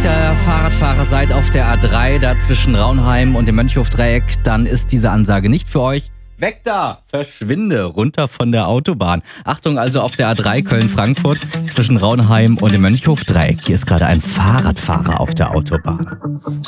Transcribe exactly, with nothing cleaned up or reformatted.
echter Fahrradfahrer seid auf der A drei, da zwischen Raunheim und dem Mönchhofdreieck, dann ist diese Ansage nicht für euch. Weg da! Verschwinde! Runter von der Autobahn. Achtung also auf der A drei Köln-Frankfurt zwischen Raunheim und dem Mönchhofdreieck. Hier ist gerade ein Fahrradfahrer auf der Autobahn.